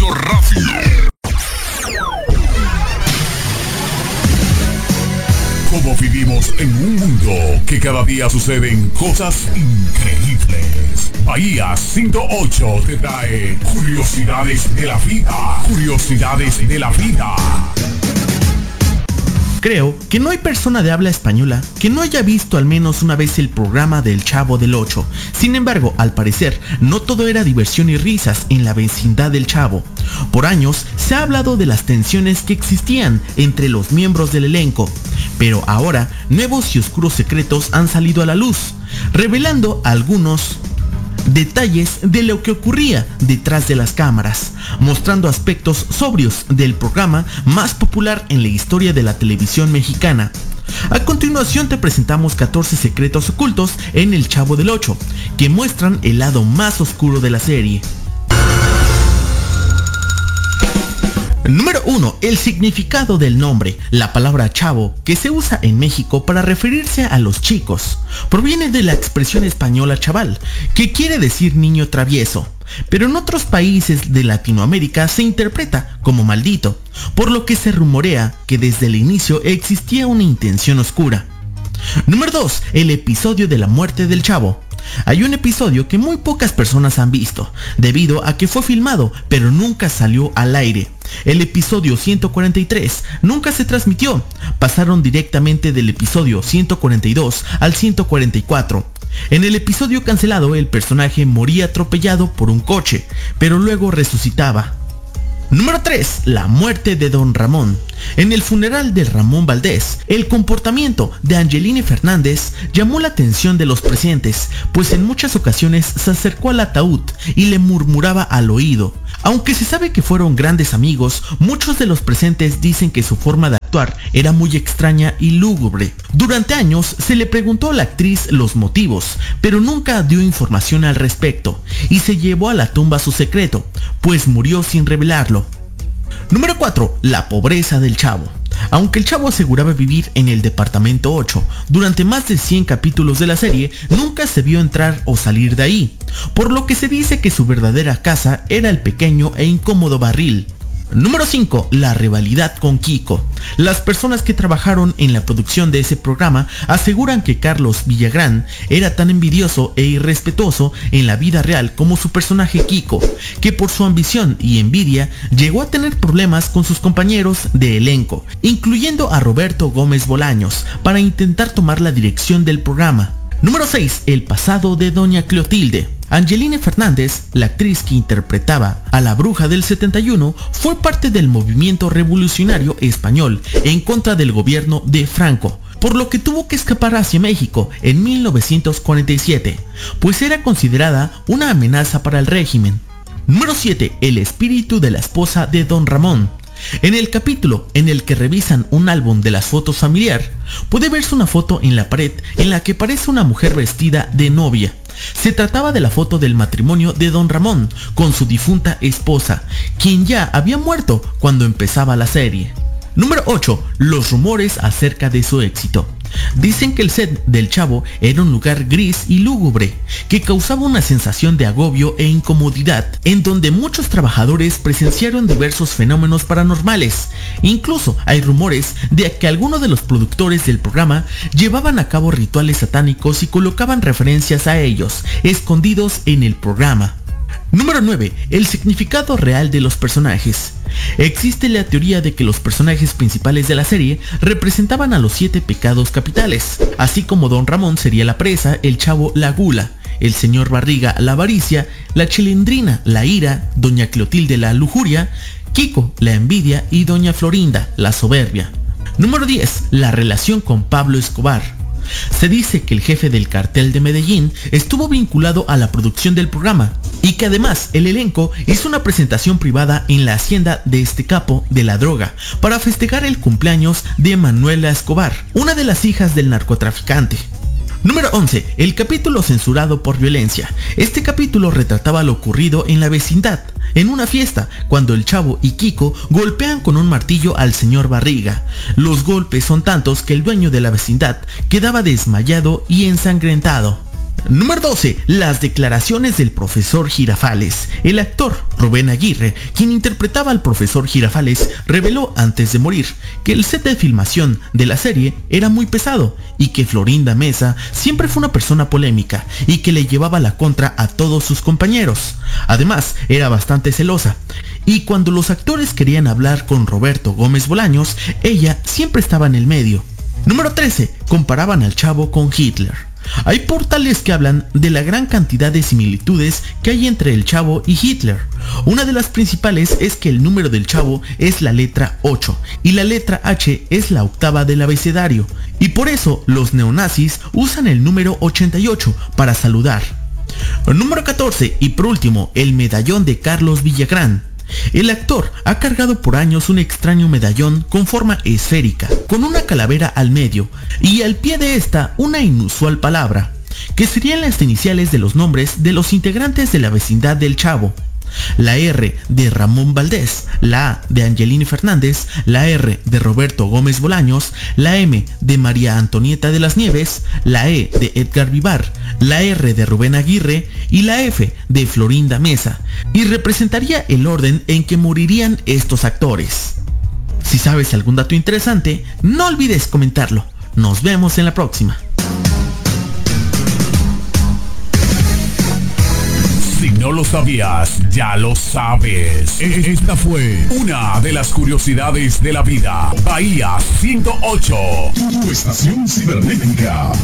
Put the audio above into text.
paso rápido. Como vivimos en un mundo que cada día suceden cosas increíbles. Bahía 108 te trae curiosidades de la vida. Curiosidades de la vida. Creo que no hay persona de habla española que no haya visto al menos una vez el programa del Chavo del Ocho. Sin embargo, al parecer, no todo era diversión y risas en la vecindad del Chavo. Por años se ha hablado de las tensiones que existían entre los miembros del elenco, pero ahora nuevos y oscuros secretos han salido a la luz, revelando algunos detalles de lo que ocurría detrás de las cámaras, mostrando aspectos sobrios del programa más popular en la historia de la televisión mexicana. A continuación te presentamos 14 secretos ocultos en El Chavo del Ocho, que muestran el lado más oscuro de la serie. Número 1. El significado del nombre. La palabra chavo, que se usa en México para referirse a los chicos, proviene de la expresión española chaval, que quiere decir niño travieso, pero en otros países de Latinoamérica se interpreta como maldito, por lo que se rumorea que desde el inicio existía una intención oscura. Número 2. El episodio de la muerte del Chavo. Hay un episodio que muy pocas personas han visto, debido a que fue filmado, pero nunca salió al aire. El episodio 143 nunca se transmitió, pasaron directamente del episodio 142 al 144. En el episodio cancelado el personaje moría atropellado por un coche, pero luego resucitaba. Número 3. La muerte de Don Ramón. En el funeral de Ramón Valdés, el comportamiento de Angelina Fernández llamó la atención de los presentes, pues en muchas ocasiones se acercó al ataúd y le murmuraba al oído. Aunque se sabe que fueron grandes amigos, muchos de los presentes dicen que su forma de actuar era muy extraña y lúgubre. Durante años se le preguntó a la actriz los motivos, pero nunca dio información al respecto, y se llevó a la tumba su secreto, pues murió sin revelarlo. Número 4. La pobreza del Chavo. Aunque el Chavo aseguraba vivir en el departamento 8, durante más de 100 capítulos de la serie nunca se vio entrar o salir de ahí, por lo que se dice que su verdadera casa era el pequeño e incómodo barril. Número 5. La rivalidad con Kiko. Las personas que trabajaron en la producción de ese programa aseguran que Carlos Villagrán era tan envidioso e irrespetuoso en la vida real como su personaje Kiko, que por su ambición y envidia llegó a tener problemas con sus compañeros de elenco, incluyendo a Roberto Gómez Bolaños, para intentar tomar la dirección del programa. Número 6. El pasado de Doña Clotilde. Angelina Fernández, la actriz que interpretaba a la bruja del 71, fue parte del movimiento revolucionario español en contra del gobierno de Franco, por lo que tuvo que escapar hacia México en 1947, pues era considerada una amenaza para el régimen. Número 7. El espíritu de la esposa de Don Ramón. En el capítulo en el que revisan un álbum de las fotos familiar, puede verse una foto en la pared en la que parece una mujer vestida de novia. Se trataba de la foto del matrimonio de Don Ramón con su difunta esposa, quien ya había muerto cuando empezaba la serie. Número 8. Los rumores acerca de su éxito. Dicen que el set del Chavo era un lugar gris y lúgubre, que causaba una sensación de agobio e incomodidad, en donde muchos trabajadores presenciaron diversos fenómenos paranormales. Incluso hay rumores de que algunos de los productores del programa llevaban a cabo rituales satánicos y colocaban referencias a ellos, escondidos en el programa. Número 9. El significado real de los personajes. Existe la teoría de que los personajes principales de la serie representaban a los 7 pecados capitales, así como Don Ramón sería la presa, el Chavo la gula, el señor Barriga la avaricia, la Chilindrina la ira, Doña Clotilde la lujuria, Kiko la envidia y Doña Florinda la soberbia. Número 10. La relación con Pablo Escobar. Se dice que el jefe del cartel de Medellín estuvo vinculado a la producción del programa y que además el elenco hizo una presentación privada en la hacienda de este capo de la droga para festejar el cumpleaños de Manuela Escobar, una de las hijas del narcotraficante. Número 11. El capítulo censurado por violencia. Este capítulo retrataba lo ocurrido en la vecindad, en una fiesta, cuando el Chavo y Kiko golpean con un martillo al señor Barriga. Los golpes son tantos que el dueño de la vecindad quedaba desmayado y ensangrentado. Número 12. Las declaraciones del profesor Girafales. El actor Rubén Aguirre, quien interpretaba al profesor Girafales, reveló antes de morir que el set de filmación de la serie era muy pesado y que Florinda Mesa siempre fue una persona polémica y que le llevaba la contra a todos sus compañeros. Además, era bastante celosa. Y cuando los actores querían hablar con Roberto Gómez Bolaños, ella siempre estaba en el medio. Número 13. Comparaban al Chavo con Hitler. Hay portales que hablan de la gran cantidad de similitudes que hay entre el Chavo y Hitler. Una de las principales es que el número del Chavo es la letra 8 y la letra H es la octava del abecedario, y por eso los neonazis usan el número 88 para saludar. Número 14 y por último, el medallón de Carlos Villagrán. El actor ha cargado por años un extraño medallón con forma esférica, con una calavera al medio y al pie de esta una inusual palabra, que serían las iniciales de los nombres de los integrantes de la vecindad del Chavo. La R de Ramón Valdés, la A de Angelini Fernández, la R de Roberto Gómez Bolaños, la M de María Antonieta de las Nieves, la E de Edgar Vivar, la R de Rubén Aguirre y la F de Florinda Mesa, y representaría el orden en que morirían estos actores. Si sabes algún dato interesante, no olvides comentarlo. Nos vemos en la próxima. Si no lo sabías, ya lo sabes. Esta fue una de las curiosidades de la vida. Bahía 108. Tu estación cibernética.